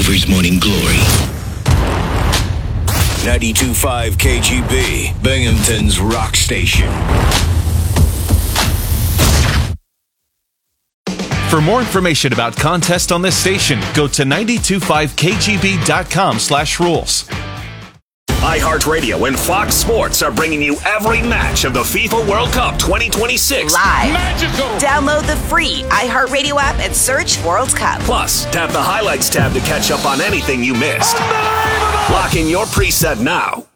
Oliver's Morning Glory. 92.5 KGB, Binghamton's rock station. For more information about contests on this station, go to 925kgb.com/rules. iHeartRadio and Fox Sports are bringing you every match of the FIFA World Cup 2026. Live. Magical. Download the free iHeartRadio app and search World Cup. Plus, tap the Highlights tab to catch up on anything you missed. Lock in your preset now.